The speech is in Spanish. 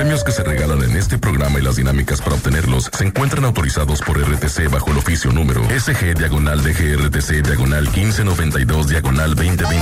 premios que se regalan en este programa y las dinámicas para obtenerlos se encuentran autorizados por RTC bajo el oficio número SG/DGRTC/1592/2020.